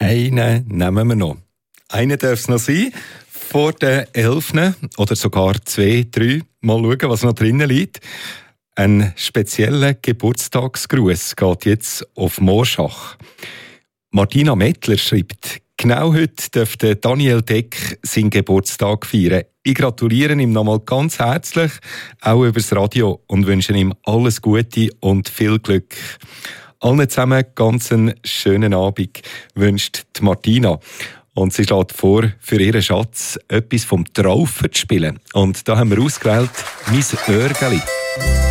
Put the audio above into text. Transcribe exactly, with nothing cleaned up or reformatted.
Einen nehmen wir noch. Einen darf es noch sein. Vor den Elfen oder sogar zwei, drei. Mal schauen, was noch drinnen liegt. Ein spezieller Geburtstagsgruß geht jetzt auf Morschach. Martina Mettler schreibt, genau heute dürfte Daniel Deck seinen Geburtstag feiern. Ich gratuliere ihm nochmal ganz herzlich, auch übers Radio, und wünsche ihm alles Gute und viel Glück. Allen zusammen ganz einen schönen Abend wünscht die Martina. Und sie schlägt vor, für ihren Schatz etwas vom Traufen zu spielen. Und da haben wir ausgewählt, «Mein Örgeli».